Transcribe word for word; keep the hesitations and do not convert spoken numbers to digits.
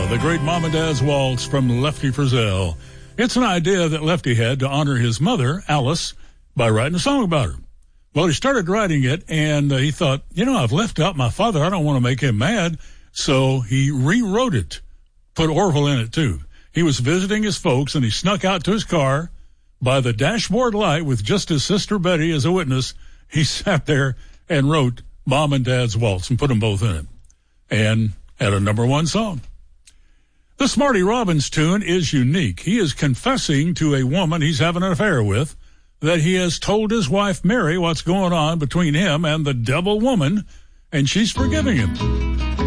the great Mom and Dad's Waltz from Lefty Frizzell. It's an idea that Lefty had to honor his mother, Alice, by writing a song about her. Well, he started writing it, and uh, he thought, you know, I've left out my father. I don't want to make him mad. So he rewrote it, put Orville in it, too. He was visiting his folks, and he snuck out to his car by the dashboard light with just his sister Betty as a witness. He sat there and wrote Mom and Dad's Waltz and put them both in it, and had a number one song. The Smarty Robbins tune is unique. He is confessing to a woman he's having an affair with that he has told his wife Mary what's going on between him and the devil woman, and she's forgiving him.